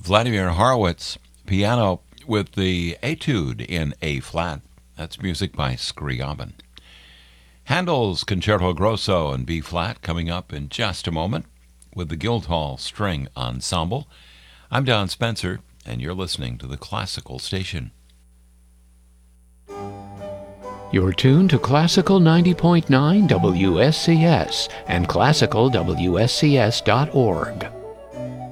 Vladimir Horowitz, piano with the Etude in A flat. That's music by Scriabin. Handel's Concerto Grosso in B flat coming up in just a moment with the Guildhall String Ensemble. I'm Don Spencer, and you're listening to the Classical Station. You're tuned to Classical 90.9 WSCS and classicalwscs.org.